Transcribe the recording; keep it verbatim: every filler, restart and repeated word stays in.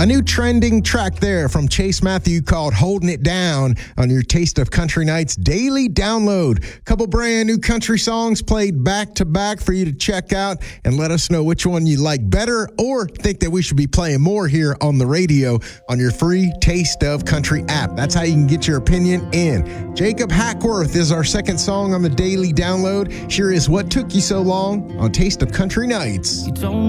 A new trending track there from Chase Matthew called Holding It Down on your Taste of Country Nights daily download. Couple brand new country songs played back to back for you to check out and let us know which one you like better or think that we should be playing more here on the radio on your free Taste of Country app. That's how you can get your opinion in. Jacob Hackworth is our second song on the daily download. Here is What Took You So Long on Taste of Country Nights. You don't